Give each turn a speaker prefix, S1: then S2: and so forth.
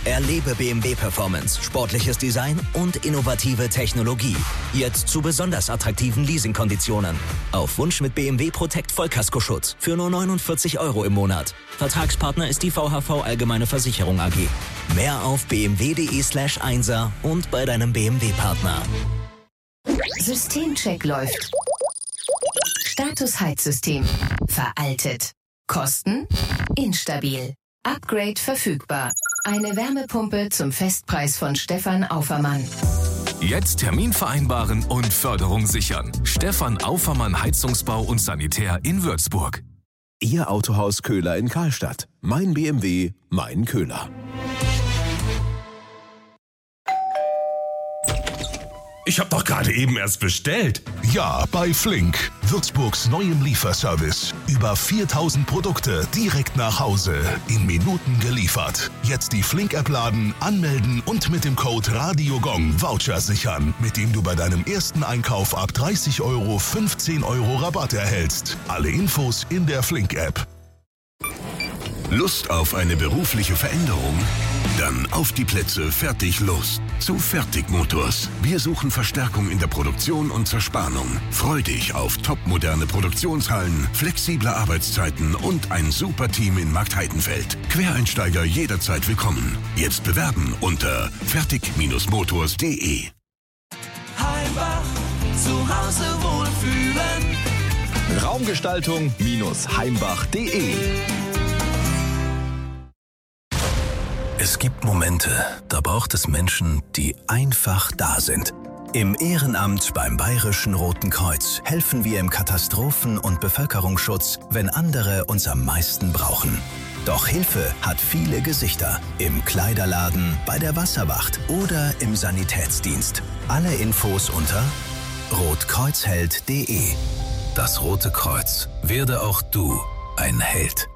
S1: Erlebe BMW Performance, sportliches Design und innovative Technologie. Jetzt zu besonders attraktiven Leasingkonditionen. Auf Wunsch mit BMW Protect Vollkaskoschutz für nur 49 € im Monat. Vertragspartner ist die VHV Allgemeine Versicherung AG. Mehr auf bmw.de/1er und bei deinem BMW-Partner.
S2: Systemcheck läuft. Status Heizsystem. Veraltet. Kosten? Instabil. Upgrade verfügbar. Eine Wärmepumpe zum Festpreis von Stefan Aufermann.
S3: Jetzt Termin vereinbaren und Förderung sichern. Stefan Aufermann Heizungsbau und Sanitär in Würzburg.
S4: Ihr Autohaus Köhler in Karlstadt. Mein BMW, mein Köhler.
S5: Ich habe doch gerade eben erst bestellt.
S6: Ja, bei Flink, Würzburgs neuem Lieferservice. Über 4000 Produkte direkt nach Hause, in Minuten geliefert. Jetzt die Flink-App laden, anmelden und mit dem Code RADIOGONG Voucher sichern, mit dem du bei deinem ersten Einkauf ab 30 € 15 € Rabatt erhältst. Alle Infos in der Flink-App.
S7: Lust auf eine berufliche Veränderung? Dann auf die Plätze, fertig, los. Zu Fertig Motors. Wir suchen Verstärkung in der Produktion und Zerspannung. Freu dich auf topmoderne Produktionshallen, flexible Arbeitszeiten und ein super Team in Marktheidenfeld. Quereinsteiger jederzeit willkommen. Jetzt bewerben unter fertig-motors.de.
S8: Heimbach, zu Hause wohlfühlen.
S9: Raumgestaltung-heimbach.de.
S1: Es gibt Momente, da braucht es Menschen, die einfach da sind. Im Ehrenamt beim Bayerischen Roten Kreuz helfen wir im Katastrophen- und Bevölkerungsschutz, wenn andere uns am meisten brauchen. Doch Hilfe hat viele Gesichter. Im Kleiderladen, bei der Wasserwacht oder im Sanitätsdienst. Alle Infos unter rotkreuzheld.de. Das Rote Kreuz. Werde auch du ein Held.